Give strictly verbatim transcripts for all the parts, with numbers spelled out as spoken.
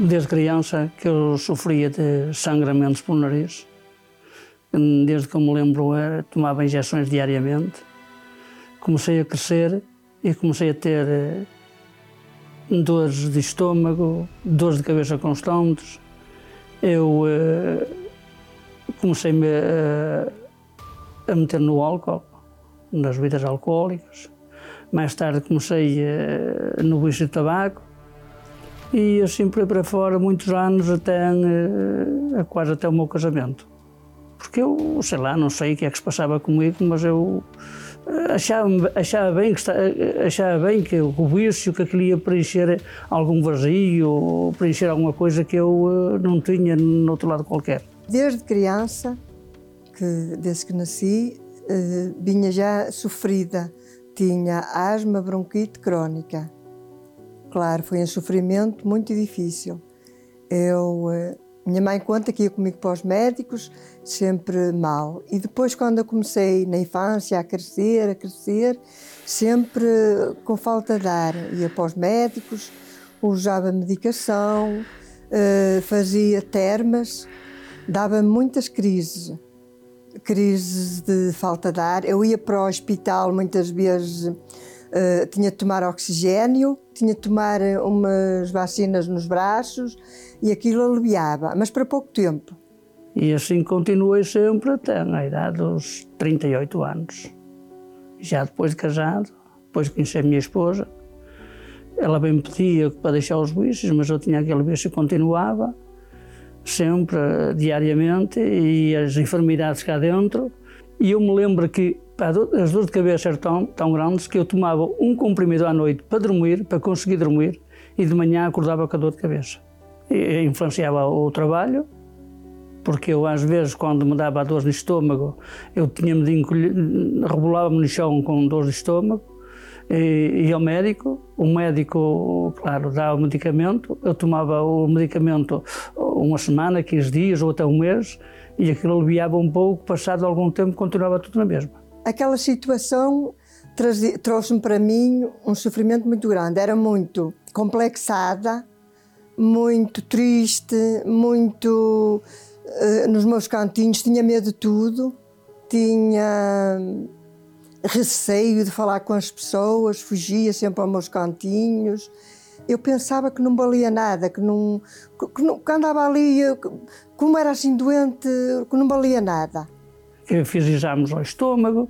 Desde criança que eu sofria de sangramentos pelo nariz. Desde que eu me lembro, eu tomava injeções diariamente. Comecei a crescer e comecei a ter dores de estômago, dores de cabeça constantes. Eu uh, comecei-me a, a meter no álcool, nas bebidas alcoólicas. Mais tarde comecei uh, no vício de tabaco. E assim por aí para fora, muitos anos, até, uh, quase até o meu casamento. Porque eu, sei lá, não sei o que é que se passava comigo, mas eu achava, achava, bem, que, achava bem que o vício, que aquilo ia preencher algum vazio, ou preencher alguma coisa que eu não tinha no outro lado qualquer. Desde criança, que, desde que nasci, uh, vinha já sofrida. Tinha asma, bronquite crónica. Claro, foi um sofrimento muito difícil. Eu, minha mãe conta que ia comigo para os médicos, sempre mal. E depois, quando eu comecei na infância a crescer, a crescer, sempre com falta de ar. Ia para os médicos, usava medicação, fazia termas, dava muitas crises. Crises de falta de ar. Eu ia para o hospital muitas vezes. Uh, tinha de tomar oxigênio, tinha de tomar umas vacinas nos braços e aquilo aliviava, mas para pouco tempo. E assim continuei sempre até na idade dos trinta e oito anos. Já depois de casado, depois de conhecer a minha esposa, ela bem me pedia para deixar os vícios, mas eu tinha aquele vício e continuava, sempre, diariamente, e as enfermidades cá dentro. E eu me lembro que as dores de cabeça eram tão, tão grandes que eu tomava um comprimido à noite para dormir, para conseguir dormir, e de manhã acordava com a dor de cabeça. E influenciava o trabalho, porque eu às vezes, quando me dava dores no estômago, eu tinha-me de encolher, rebolava-me no chão com dores de estômago, e ia ao médico, o médico, claro, dava o medicamento, eu tomava o medicamento uma semana, quinze dias ou até um mês, e aquilo aliviava um pouco, passado algum tempo continuava tudo na mesma. Aquela situação trouxe-me para mim um sofrimento muito grande. Era muito complexada, muito triste, muito uh, nos meus cantinhos, tinha medo de tudo, tinha receio de falar com as pessoas, fugia sempre aos meus cantinhos. Eu pensava que não valia nada, que, não, que, não, que andava ali, como era assim doente, que não valia nada. Eu fiz exames ao estômago,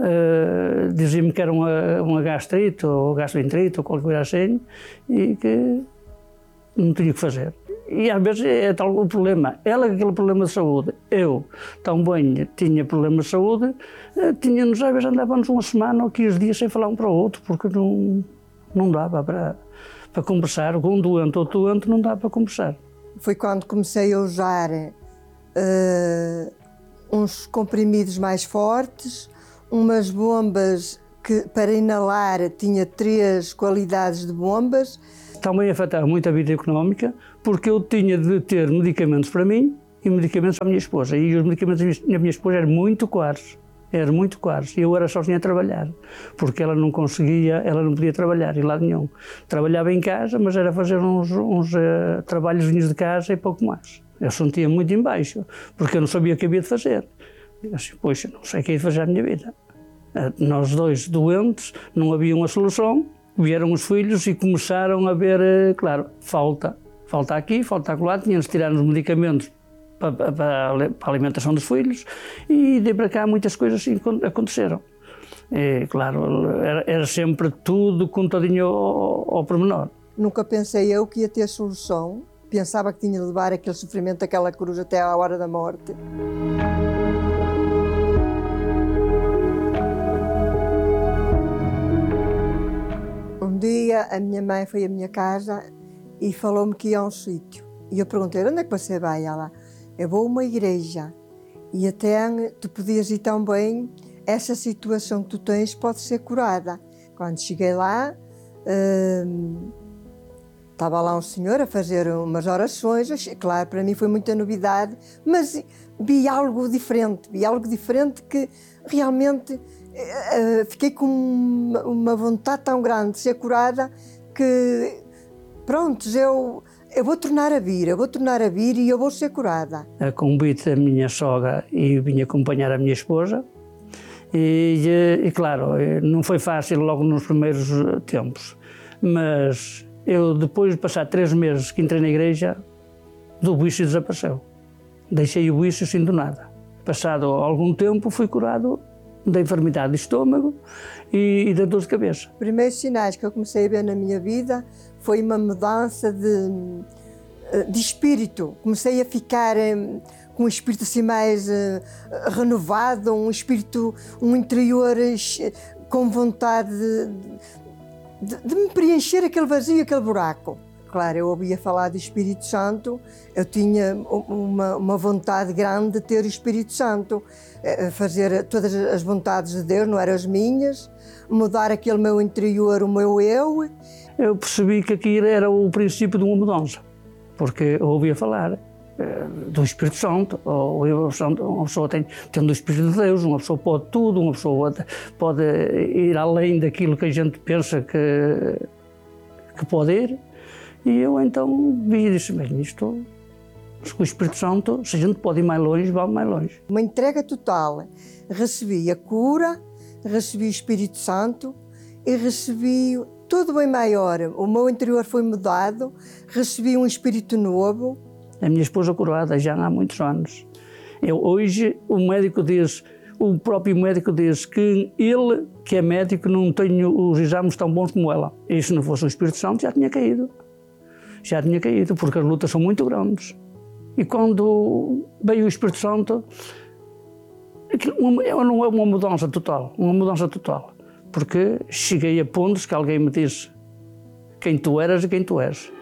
uh, dizia-me que era uma, uma gastrite ou gastroenterite ou qualquer coisa assim, e que não tinha o que fazer. E às vezes é tal o problema, ela com aquele problema de saúde, eu tão bem tinha problemas de saúde, uh, tínhamos às vezes andávamos uma semana ou quinze dias sem falar um para o outro, porque não, não dava para, para conversar, com um doente ou outro doente não dava para conversar. Foi quando comecei a usar uh, uns comprimidos mais fortes, umas bombas que para inalar tinha três qualidades de bombas. Também afetava muito a vida económica, porque eu tinha de ter medicamentos para mim e medicamentos para a minha esposa. E os medicamentos da minha esposa eram muito caros, eram muito caros. E eu era sozinha a trabalhar, porque ela não conseguia, ela não podia trabalhar em lado nenhum. Trabalhava em casa, mas era fazer uns, uns uh, trabalhozinhos de casa e pouco mais. Eu sentia muito em baixo, porque eu não sabia o que havia de fazer. Eu assim, poxa, não sei o que é de fazer à minha vida. Nós dois doentes, não havia uma solução, vieram os filhos e começaram a ver, claro, falta. Falta aqui, falta acolá, tínhamos de tirar os medicamentos para, para, para a alimentação dos filhos e de para cá muitas coisas assim aconteceram. E, claro, era, era sempre tudo contadinho ao, ao pormenor. Nunca pensei eu que ia ter solução. Pensava que tinha de levar aquele sofrimento, aquela cruz até à hora da morte. Um dia a minha mãe foi à minha casa e falou-me que ia a um sítio. E eu perguntei, onde é que você vai? Ela, eu vou a uma igreja. E até tu podias ir tão bem, essa situação que tu tens pode ser curada. Quando cheguei lá, hum, estava lá um senhor a fazer umas orações, claro, para mim foi muita novidade, mas vi algo diferente, vi algo diferente que realmente uh, fiquei com uma, uma vontade tão grande de ser curada que, pronto, eu, eu vou tornar a vir, eu vou tornar a vir e eu vou ser curada. A convite da minha sogra e vim acompanhar a minha esposa. E, e claro, não foi fácil logo nos primeiros tempos, mas eu depois de passar três meses que entrei na igreja, do vício desapareceu. Deixei o vício sem do nada. Passado algum tempo fui curado da enfermidade de estômago e, e da dor de cabeça. Os primeiros sinais que eu comecei a ver na minha vida foi uma mudança de, de espírito. Comecei a ficar com um espírito assim mais uh, renovado, um espírito, um interior uh, com vontade de, de, de me preencher aquele vazio, aquele buraco. Claro, eu ouvia falar do Espírito Santo, eu tinha uma, uma vontade grande de ter o Espírito Santo, fazer todas as vontades de Deus, não eram as minhas, mudar aquele meu interior, o meu eu. Eu percebi que aquilo era o princípio de uma mudança, porque eu ouvia falar do Espírito Santo, ou uma pessoa tem, tendo o Espírito de Deus, uma pessoa pode tudo, uma pessoa pode ir além daquilo que a gente pensa que, que pode ir. E eu então vi e disse, bem, isto, com o Espírito Santo, se a gente pode ir mais longe, vamos mais longe. Uma entrega total. Recebi a cura, recebi o Espírito Santo e recebi tudo bem maior. O meu interior foi mudado, recebi um espírito novo. A minha esposa curada já há muitos anos. Eu, hoje o médico diz, o próprio médico diz que ele, que é médico, não tem os exames tão bons como ela. E se não fosse o Espírito Santo já tinha caído. Já tinha caído, porque as lutas são muito grandes. E quando veio o Espírito Santo, não é uma mudança total, uma mudança total. Porque cheguei a pontos que alguém me disse quem tu eras e quem tu és.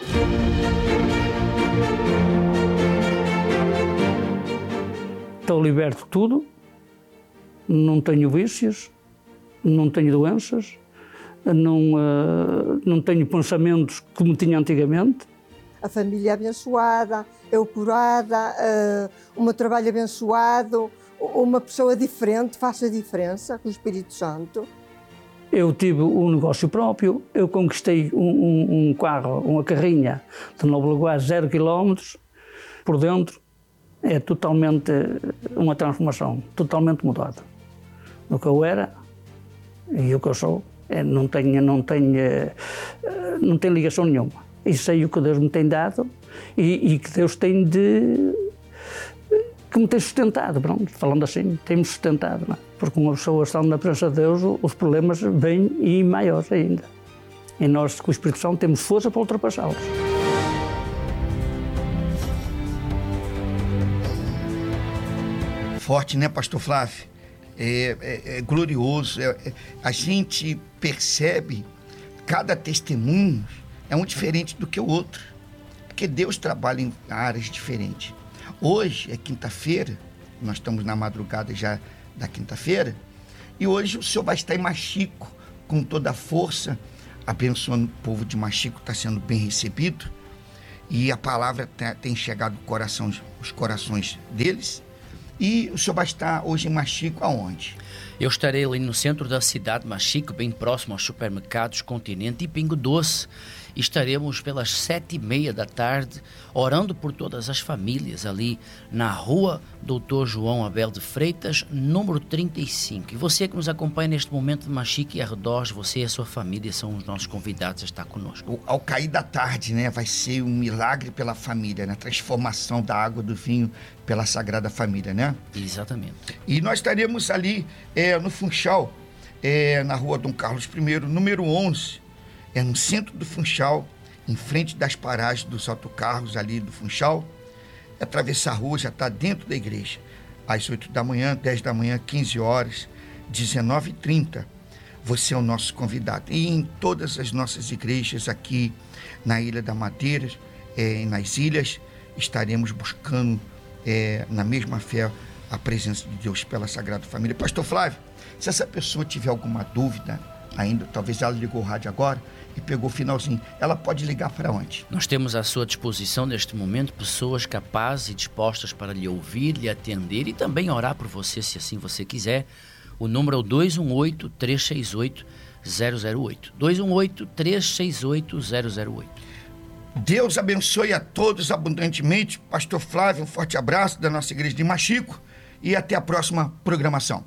Estou liberto de tudo, não tenho vícios, não tenho doenças, não, uh, não tenho pensamentos como tinha antigamente. A família abençoada, eu curada, uh, o meu trabalho abençoado, uma pessoa diferente faz a diferença com o Espírito Santo. Eu tive um negócio próprio, eu conquistei um, um, um carro, uma carrinha de Nova Lagoa, zero quilómetros, por dentro. É totalmente uma transformação, totalmente mudada. O que eu era e o que eu sou, é, não tenho, não tenho, não tenho ligação nenhuma. E sei o que Deus me tem dado e, e que Deus tem de... que me tem sustentado, pronto, falando assim, tem-me sustentado, não é? Porque uma pessoa estando na presença de Deus, os problemas vêm e maiores ainda. E nós, com o Espírito Santo, temos força para ultrapassá-los. Forte, né, pastor Flávio? É, é, é glorioso. É, é, a gente percebe cada testemunho é um diferente do que o outro, porque Deus trabalha em áreas diferentes. Hoje é quinta-feira, nós estamos na madrugada já da quinta-feira, e hoje o senhor vai estar em Machico com toda a força, abençoando o povo de Machico, está sendo bem recebido, e a palavra tem chegado ao coração, os corações deles. E o senhor vai estar hoje em Machico aonde? Eu estarei ali no centro da cidade de Machico, bem próximo aos supermercados Continente e Pingo Doce. Estaremos pelas sete e meia da tarde, orando por todas as famílias ali na rua doutor João Abel de Freitas, número trinta e cinco. E você que nos acompanha neste momento de Machico e arredores, você e a sua família são os nossos convidados a estar conosco. Ao cair da tarde, né, vai ser um milagre pela família, né? Transformação da água do vinho pela Sagrada Família, né? Exatamente. E nós estaremos ali é, no Funchal, é, na rua Dom Carlos I, número onze, é no centro do Funchal, em frente das paragens dos autocarros ali do Funchal. É atravessar a rua, já está dentro da igreja. Às oito da manhã, dez da manhã, quinze horas, dezenove e trinta. Você é o nosso convidado. E em todas as nossas igrejas aqui na Ilha da Madeira, é, nas ilhas, estaremos buscando é, na mesma fé a presença de Deus pela Sagrada Família. Pastor Flávio, se essa pessoa tiver alguma dúvida ainda, talvez ela ligou o rádio agora e pegou o finalzinho, ela pode ligar para onde? Nós temos à sua disposição neste momento pessoas capazes e dispostas para lhe ouvir, lhe atender e também orar por você, se assim você quiser. O número é o dois um oito, três seis oito, zero zero oito. dois um oito, três seis oito, zero zero oito. Deus abençoe a todos abundantemente. Pastor Flávio, um forte abraço da nossa igreja de Machico e até a próxima programação.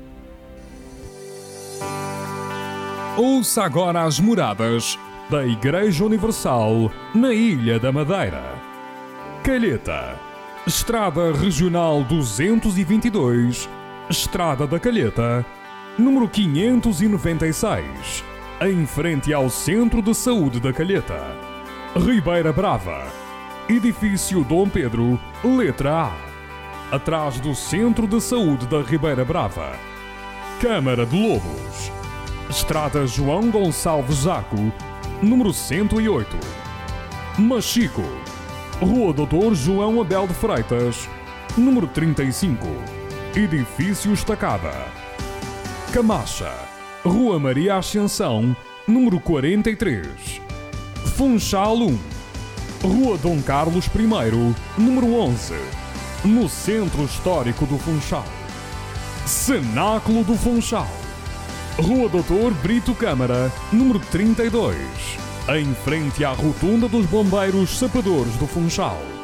Ouça agora as moradas da Igreja Universal na Ilha da Madeira. Calheta, Estrada Regional duzentos e vinte e dois, Estrada da Calheta, número quinhentos e noventa e seis, em frente ao Centro de Saúde da Calheta. Ribeira Brava, Edifício Dom Pedro, letra A, atrás do Centro de Saúde da Ribeira Brava. Câmara de Lobos, Estrada João Gonçalves Zaco, número cento e oito. Machico, Rua doutor João Abel de Freitas, número trinta e cinco, Edifício Estacada. Camacha, Rua Maria Ascensão, número quarenta e três. Funchal um, Rua Dom Carlos I, número onze, no Centro Histórico do Funchal. Cenáculo do Funchal, Rua doutor Brito Câmara, número trinta e dois, em frente à Rotunda dos Bombeiros Sapadores do Funchal.